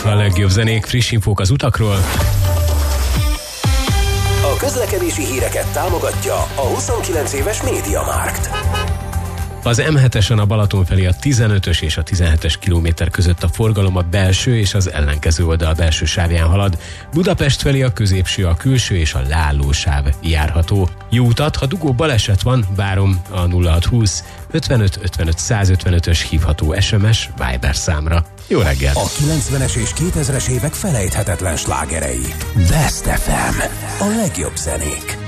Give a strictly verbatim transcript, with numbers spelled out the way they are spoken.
a legjobb zenék, friss infók az utakról. A közlekedési híreket támogatja a huszonkilenc éves MediaMarkt. Az em hetesen a Balaton felé a tizenötös és a tizenhetes kilométer között a forgalom a belső és az ellenkező oldal belső sávján halad. Budapest felé a középső, a külső és a leálló sáv járható. Jó utat, ha dugó baleset van, várom a nulla hatszázhúsz ötvenöt ötvenöt százötvenötös hívható es em es Viber számra. Jó reggel! A kilencvenes és kétezres évek felejthetetlen slágerei. Best ef em. A legjobb zenék.